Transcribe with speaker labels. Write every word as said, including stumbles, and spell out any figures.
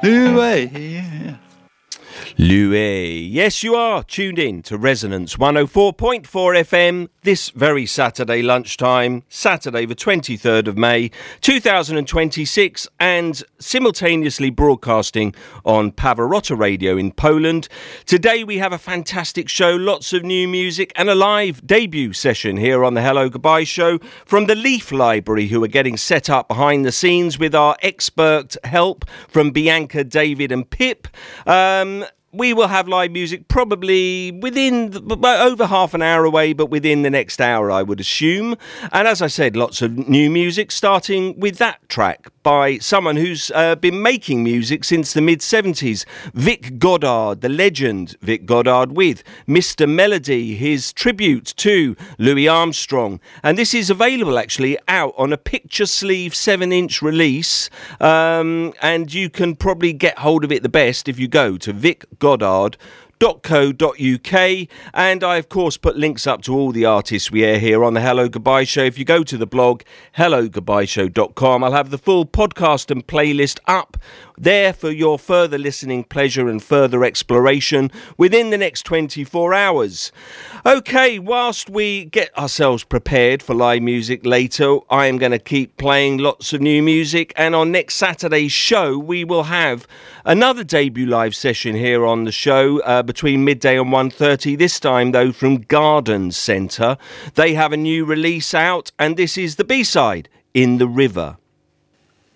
Speaker 1: Louis.
Speaker 2: Louis. Yes, you are tuned in to Resonance one oh four point four F M this very Saturday lunchtime, Saturday the twenty-third of May two thousand twenty-six, and simultaneously broadcasting on Pavarotti Radio in Poland. Today we have a fantastic show, lots of new music and a live debut session here on the Hello Goodbye show from the Leaf Library, who are getting set up behind the scenes with our expert help from Bianca, David and Pip. Um... We will have live music probably within the, over half an hour away, but within the next hour, I would assume. And as I said, lots of new music, starting with that track by someone who's uh, been making music since the mid-seventies, Vic Goddard, the legend Vic Goddard, with Mister Melody, his tribute to Louis Armstrong. And this is available actually out on a picture sleeve seven inch release, um, and you can probably get hold of it the best if you go to Vic Goddard dot co dot uk, and I of course put links up to all the artists we air here on the Hello Goodbye Show. If you go to the blog hello goodbye show dot com, I'll have the full podcast and playlist up there for your further listening pleasure and further exploration within the next twenty-four hours. Okay, whilst we get ourselves prepared for live music later, I am going to keep playing lots of new music, and on next Saturday's show we will have another debut live session here on the show uh, between midday and one thirty, this time though from Garden Centre. They have a new release out, and this is the B-side, In the River.